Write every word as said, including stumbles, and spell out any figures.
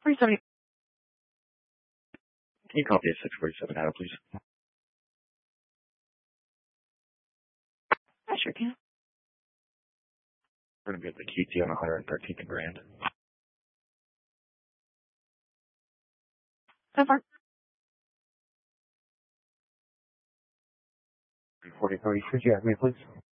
forty-seven. Can you copy a six forty-seven out, please? I sure can. We're going to be at the Q T on one hundred thirteenth and Grand. So far. forty thirty, could you have me, please?